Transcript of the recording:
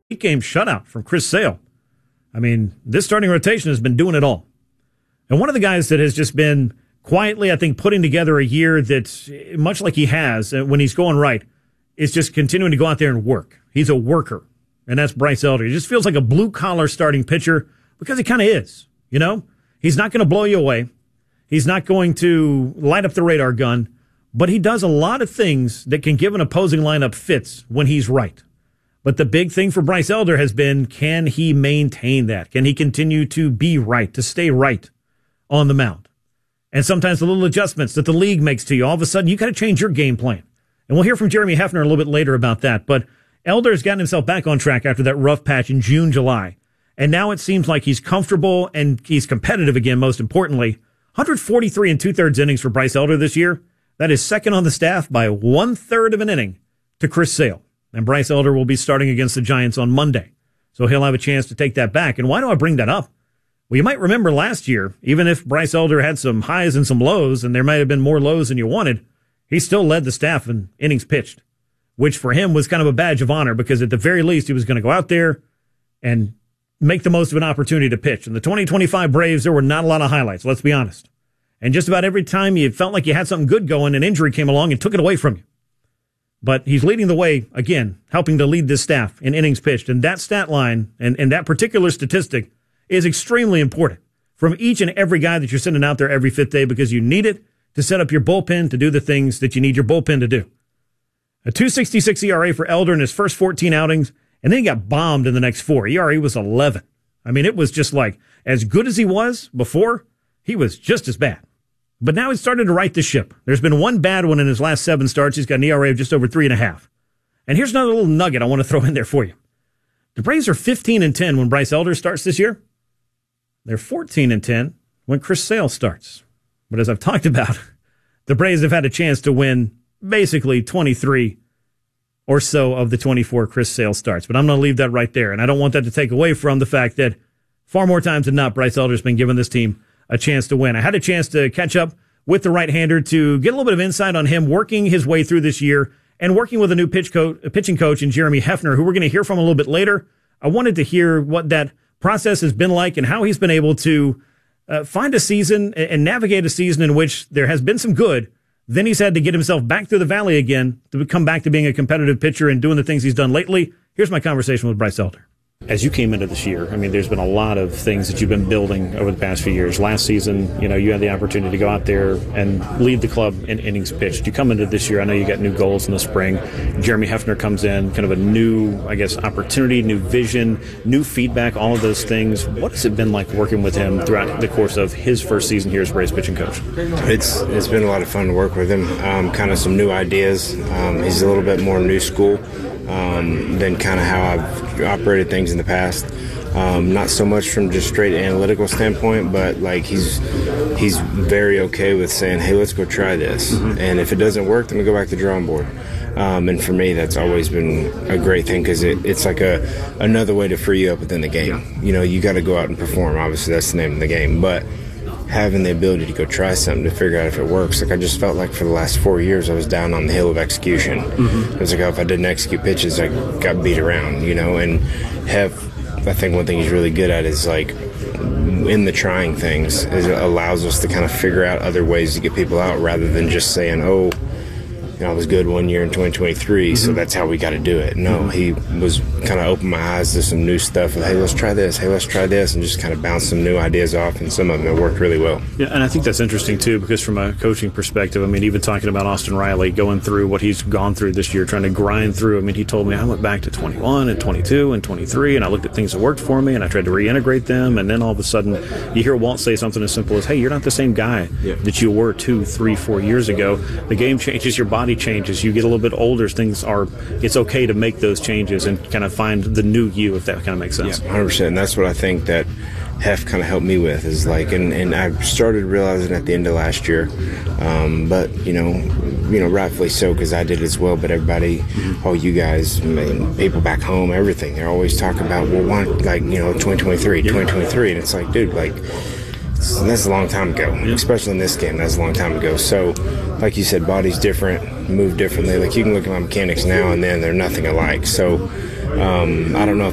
8-game shutout from Chris Sale. I mean, this starting rotation has been doing it all. And one of the guys that has just been quietly, I think, putting together a year that's much like he has when he's going right, is just continuing to go out there and work. He's a worker, and that's Bryce Elder. He just feels like a blue-collar starting pitcher because he kind of is, you know? He's not going to blow you away. He's not going to light up the radar gun, but he does a lot of things that can give an opposing lineup fits when he's right. But the big thing for Bryce Elder has been, can he maintain that? Can he continue to be right, to stay right on the mound? And sometimes the little adjustments that the league makes to you, all of a sudden you got to change your game plan. And we'll hear from Jeremy Hefner a little bit later about that. But Elder's gotten himself back on track after that rough patch in June, July. And now it seems like he's comfortable and he's competitive again, most importantly. 143 and 2/3 innings for Bryce Elder this year. That is second on the staff by 1/3 of an inning to Chris Sale. And Bryce Elder will be starting against the Giants on Monday. So he'll have a chance to take that back. And why do I bring that up? Well, you might remember last year, even if Bryce Elder had some highs and some lows, and there might have been more lows than you wanted, he still led the staff in innings pitched, which for him was kind of a badge of honor because at the very least he was going to go out there and make the most of an opportunity to pitch. In the 2025 Braves, there were not a lot of highlights, let's be honest. And just about every time you felt like you had something good going, an injury came along and took it away from you. But he's leading the way, again, helping to lead this staff in innings pitched. And that stat line and that particular statistic is extremely important from each and every guy that you're sending out there every fifth day because you need it to set up your bullpen to do the things that you need your bullpen to do. A 2.66 ERA for Elder in his first 14 outings, and then he got bombed in the next 4. ERA was 11. I mean, it was just like, as good as he was before, he was just as bad. But now he's started to right the ship. There's been one bad one in his last 7 starts. He's got an ERA of just over 3.5. And here's another little nugget I want to throw in there for you. The Braves are 15-10 when Bryce Elder starts this year. They're 14-10 when Chris Sale starts. But as I've talked about, the Braves have had a chance to win basically 23 or so of the 24 Chris Sale starts. But I'm going to leave that right there. And I don't want that to take away from the fact that far more times than not, Bryce Elder's been giving this team a chance to win. I had a chance to catch up with the right-hander to get a little bit of insight on him working his way through this year and working with a new pitching coach in Jeremy Hefner, who we're going to hear from a little bit later. I wanted to hear what that process has been like and how he's been able to find a season and navigate a season in which there has been some good. Then he's had to get himself back through the valley again to come back to being a competitive pitcher and doing the things he's done lately. Here's my conversation with Bryce Elder. As you came into this year, I mean, there's been a lot of things that you've been building over the past few years. Last season, you know, you had the opportunity to go out there and lead the club in innings pitched. You come into this year, I know you got new goals in the spring. Jeremy Hefner comes in, kind of a new, I guess, opportunity, new vision, new feedback, all of those things. What has it been like working with him throughout the course of his first season here as Braves pitching coach? It's been a lot of fun to work with him. Kind of some new ideas. He's a little bit more new school than kind of how I've operated things in the past. Not so much from just straight analytical standpoint, but like he's very okay with saying, hey, let's go try this. Mm-hmm. And if it doesn't work, then we go back to the drawing board. And for me, that's always been a great thing because it's like another way to free you up within the game. Yeah. You know, you got to go out and perform. Obviously, that's the name of the game. But having the ability to go try something to figure out if it works. Like I just felt like for the last 4 years I was down on the hill of execution. Mm-hmm. It was like, oh, if I didn't execute pitches, I got beat around, you know. And I think one thing he's really good at is like in the trying things, it allows us to kind of figure out other ways to get people out rather than just saying, oh, you know, I was good one year in 2023, so that's how we got to do it. No, he was kind of opened my eyes to some new stuff. Hey, let's try this. Hey, let's try this, and just kind of bounce some new ideas off, and some of them have worked really well. Yeah, and I think that's interesting, too, because from a coaching perspective, I mean, even talking about Austin Riley, going through what he's gone through this year, trying to grind through. I mean, he told me I went back to 21 and 22 and 23, and I looked at things that worked for me, and I tried to reintegrate them, and then all of a sudden you hear Walt say something as simple as, hey, you're not the same guy that you were 2, 3, 4 years ago. The game changes, your body changes, you get a little bit older, it's okay to make those changes and kind of find the new you, if that kind of makes sense. Yeah, 100%. And that's what I think that Hef kind of helped me with is like, and I started realizing at the end of last year, but you know, rightfully so because I did as well. But everybody, all you guys, people back home, everything, they're always talking about, well, why, like, you know, 2023, and it's like, dude, like. That's a long time ago, especially in this game. That's a long time ago. So, like you said, body's different, move differently. Like you can look at my mechanics now and then; they're nothing alike. So, I don't know